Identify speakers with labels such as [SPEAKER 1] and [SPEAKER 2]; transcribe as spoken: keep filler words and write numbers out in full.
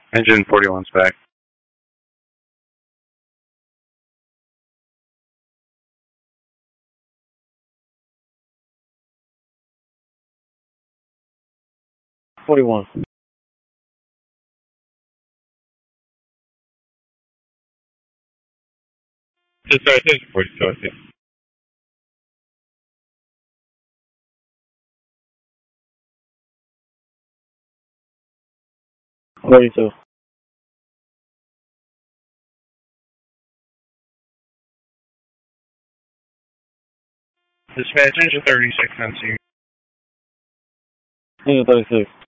[SPEAKER 1] Engine forty-one's back.
[SPEAKER 2] forty-one.
[SPEAKER 1] Just sorry, engine forty-two, I think.
[SPEAKER 2] forty-two.
[SPEAKER 1] Dispatch, engine thirty-six on two.
[SPEAKER 2] Engine thirty-six.